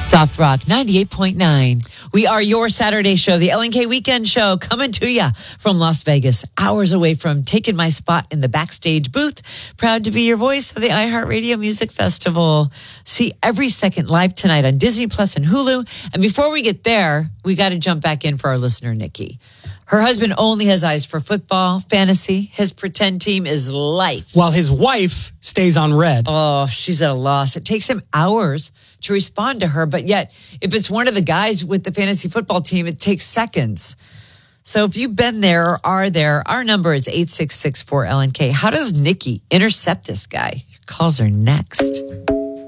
Soft Rock 98.9. We are your Saturday show, the LNK Weekend Show, coming to you from Las Vegas, hours away from taking my spot in the backstage booth. Proud to be your voice of the iHeartRadio Music Festival. See every second live tonight on Disney Plus and Hulu. And before we get there, we got to jump back in for our listener, Nikki. Her husband only has eyes for football, fantasy. His pretend team is life. While his wife stays on red. Oh, she's at a loss. It takes him hours to respond to her, but yet if it's one of the guys with the fantasy football team, it takes seconds. So if you've been there or are there, our number is 866-4LNK. How does Nikki intercept this guy? Your calls are next.